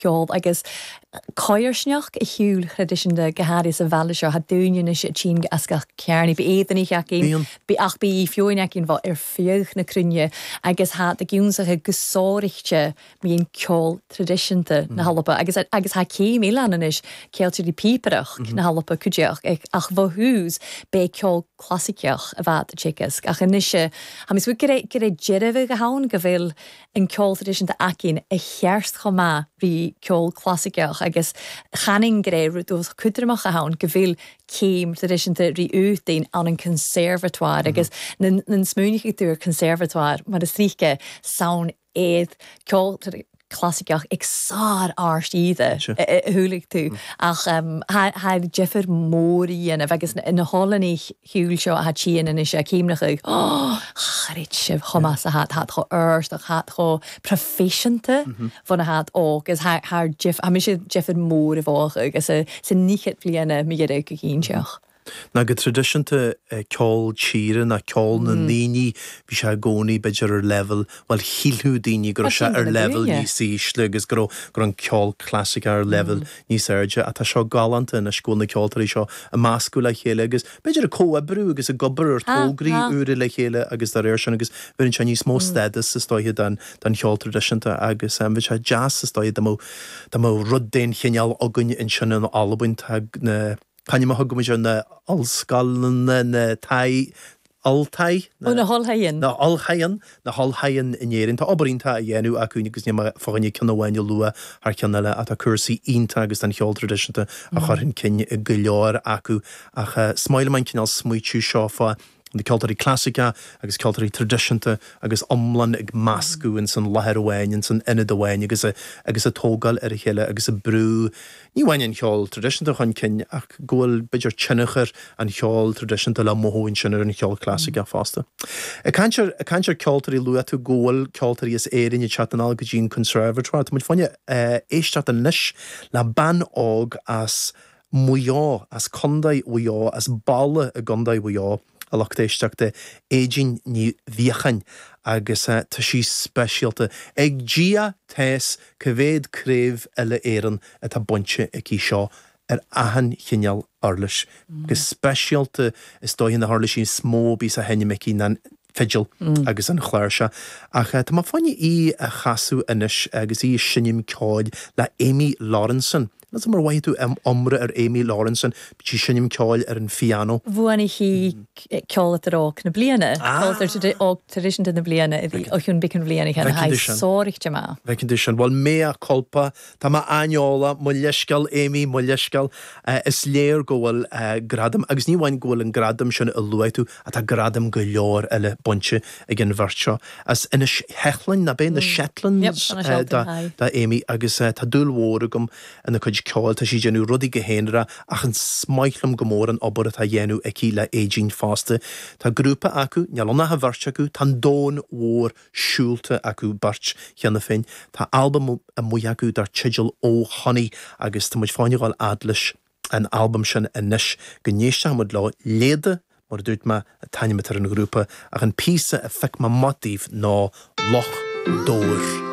ceol agus coirsneach I hiúil tradition de gahadis a bhealise ha dúine is tín asca cearní bí éan ich acin bí ach bí fioinecin bh fioch na crunne agus ha a gúnsacha gosóirichte míon ceol traditionte na hallpa agus ha céim élanan is céiltir í píperach na hallpa cuideach ach bhús bé ceol clasiciach a bheit chicas ach inise ha mis gur jeireh go hán go bhfuil an ceol traditionte acin a chearst chomá rí ceol clasiciach agus chaning gréir dús cudramach a hán go bhfuil céim traditionte rí útain an an conservatoire agus nan smúniche dúr conservatoire mar is tríce saun éad ceol clasiciach ag sár ást íde thuúlaigh tú ach ha Jeffer mórí an agus na hálaní hiúil seo a tían in is a cíimnach ag charid sibh chomas a hat cho ørst ach hat cho proficiente van a hat agus haar Jeff a mis Jeffer mór a bhach agus sa níchet bliana mi gé go cínseach. Na go traditionte ceol tíre na ceol na níní bhí sé gcónaí beidir ar level well hílú daoine gur se ar level níos ísle agus gur an ceol classic ar level níos airde a tá seo galanta na scúil na ceoltarí seo a máscú le chéile agus beidir a cóabrú agus a gobar ar tógraí úra le chéile agus ar sin agus bhíonn se níos mó stadas sa stoithe den ceol traditionte agus bhí sé jazz sa stoithe dá rud déon chéineal agann in sin an albain na Can you hug me on the allskull and the tie altai? Oh, the whole hayan. The whole hayan in yerin to oberin yenu akunicus nema foreign can you lua harkanella at a cursi intagus and hill tradition to a harin kin gulor aku a smile man kinal smuichu shofa. The Celtic Classica, agus Celtic Traditionte, agus omlan ag mascú in san laherwain in san inadawain, agus a tógal ar a chéile, agus a brú. Ní wain cheol Traditionte chun cin ach góil beidir tsinachar an cheol Traditionte le móhóin sinnar an cheol Classica fásta. A cantir Celtic lua tú góil Celtic is éirin i chat an alga Jean Conservatoire. Tá muid fanne éistat an nis le ban og as muiá, as condai uiá, as balle a gondai uiá. A lachtéisteach de éidirn ní bhíochan agus tá sí speisialta ag dia tés cyféad créibh eile éireann a tá bonte ag í seo ar ahan chineal arlis. Gus speisialta is dóhinn na harlis sin smó bís a henne mecí nan fidgil agus an chláir se. Ach tá má fanne í a chasú inis agus í sinnim ceáid le Amy Lawrenson. Nas mar waitú omra ar Amy Lawrenson, bí sinnim ceáil ar an piano. Bhuainna hí ceáil ar na bliana. Ceáil ar tradition na bliana a bhí ochún bicin bliana chan ha sóirte má. Condition. Well mea culpa, tá má aneola, mo leiscal Amy, mo leiscal is léir gohfuil gradam, agus ní bhain gohfuil an gradam sin a luaitú a tá gradam go leor eile bonte ag an bhairteo. As ina hechlainn na bé na Shetlands da Amy agus tá dúlhóra gom in na chuid ceáil tá sí genú rudí go héanra ach an smaithlam go mór an obair a tá dhéanú aici le éidirn fásta. Tá grúpa acu, nealonna ha bharte acu, tá dón mhór siúlta acu bart cheanna féin. Tá album a mui acu dar tsigil ó honí agus tá muid fáinneáil adlis an album sin inis go néiste mud lá léide mar dúirt ma a tainimitar an grúpa ach an písa a feic ma motív ná loch dóir.